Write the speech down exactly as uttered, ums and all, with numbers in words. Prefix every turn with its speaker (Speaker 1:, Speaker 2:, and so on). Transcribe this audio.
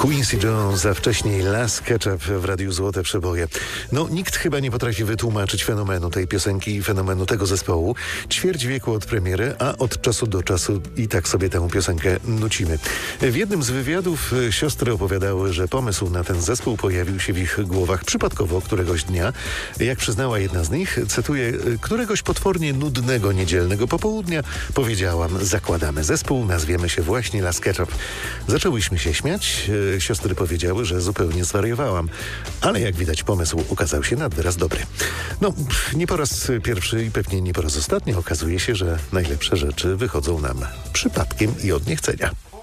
Speaker 1: Quincy Jones, a wcześniej Las Ketchup w Radiu Złote Przeboje. No, nikt chyba nie potrafi wytłumaczyć fenomenu tej piosenki i fenomenu tego zespołu. Ćwierć wieku od premiery, a od czasu do czasu i tak sobie tę piosenkę nucimy. W jednym z wywiadów siostry opowiadały, że pomysł na ten zespół pojawił się w ich głowach przypadkowo któregoś dnia. Jak przyznała jedna z nich, cytuję, któregoś potwornie nudnego niedzielnego popołudnia powiedziałam, zakładamy zespół, nazwiemy się właśnie Las Ketchup. Zaczęłyśmy się śmiać. Siostry powiedziały, że zupełnie zwariowałam. Ale jak widać, pomysł okazał się nad wyraz dobry. No, nie po raz pierwszy i pewnie nie po raz ostatni okazuje się, że najlepsze rzeczy wychodzą nam przypadkiem i od niechcenia.